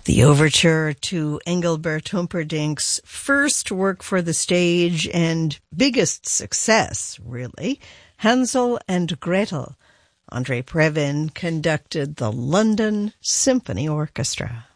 The overture to Engelbert Humperdinck's first work for the stage and biggest success, really, Hansel and Gretel. Andrei Previn conducted the London Symphony Orchestra.